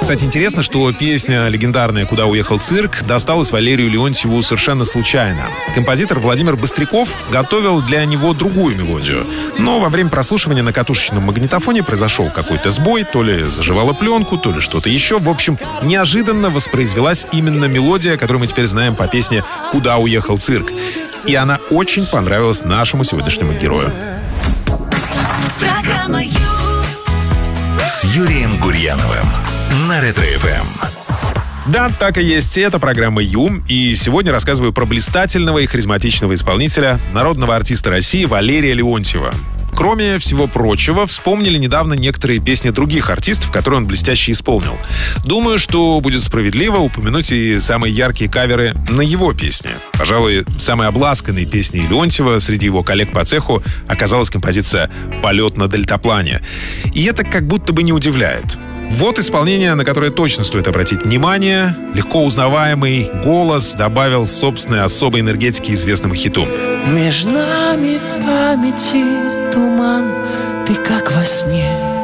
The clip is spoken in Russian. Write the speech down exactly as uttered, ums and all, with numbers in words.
Кстати, интересно, что песня легендарная «Куда уехал цирк» досталась Валерию Леонтьеву совершенно случайно. Композитор Владимир Быстряков готовил для него другую мелодию. Но во время прослушивания на катушечном магнитофоне произошел какой-то сбой, то ли заживала пленку, то ли что-то еще. В общем, неожиданно воспроизвелась именно мелодия, которую мы теперь знаем по песне «Куда уехал цирк». И она очень понравилась нашему сегодняшнему герою. Программа «Ю» с Юрием Гурьяновым на Ретро-эф эм. Да, так и есть. Это программа «Ю». И сегодня рассказываю про блистательного и харизматичного исполнителя, народного артиста России Валерия Леонтьева. Кроме всего прочего, вспомнили недавно некоторые песни других артистов, которые он блестяще исполнил. Думаю, что будет справедливо упомянуть и самые яркие каверы на его песни. Пожалуй, самой обласканной песней Леонтьева среди его коллег по цеху оказалась композиция «Полет на дельтаплане». И это как будто бы не удивляет. Вот исполнение, на которое точно стоит обратить внимание. Легко узнаваемый голос добавил собственной особой энергетики известному хиту. Между нами памяти туман, ты как во сне.